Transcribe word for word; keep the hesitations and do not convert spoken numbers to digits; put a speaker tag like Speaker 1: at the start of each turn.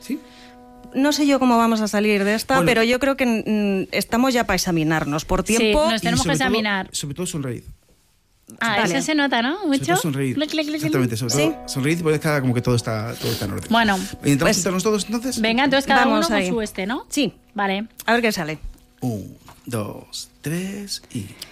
Speaker 1: ¿Sí?
Speaker 2: No sé yo cómo vamos a salir de esta,
Speaker 1: Bueno.
Speaker 2: pero yo creo que mm, estamos ya para examinarnos por tiempo.
Speaker 3: Sí, nos tenemos
Speaker 1: Y sobre
Speaker 3: que examinar.
Speaker 1: Todo, sobre todo sonreír.
Speaker 3: Ah,
Speaker 2: Vale.
Speaker 3: eso se nota, ¿no?
Speaker 1: Sobre
Speaker 3: Mucho.
Speaker 1: todo sonreír.
Speaker 3: Clic, clic, clic, clic.
Speaker 1: Exactamente, sobre
Speaker 2: Sí.
Speaker 1: todo sonreír y poner cara como que todo está, todo está en orden.
Speaker 3: Bueno,
Speaker 1: ¿Intentamos
Speaker 2: pues-
Speaker 1: sentarnos todos entonces?
Speaker 3: Venga, entonces cada
Speaker 2: Vamos
Speaker 3: uno
Speaker 2: ahí.
Speaker 3: con su este, ¿no?
Speaker 2: Sí,
Speaker 3: Vale.
Speaker 2: a ver qué sale.
Speaker 1: Un, dos, tres y...